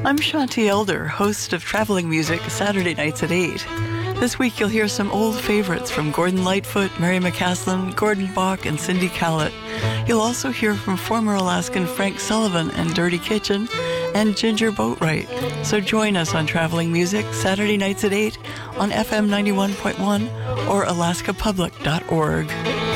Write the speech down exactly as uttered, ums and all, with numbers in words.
I'm Shanti Elder, host of Traveling Music Saturday nights at eight. This week you'll hear some old favorites from Gordon Lightfoot, Mary McCaslin, Gordon Bach, and Cindy Callett. You'll also hear from former Alaskan Frank Sullivan and Dirty Kitchen and Ginger Boatwright. So join us on Traveling Music Saturday nights at eight on F M ninety-one point one or alaska public dot org.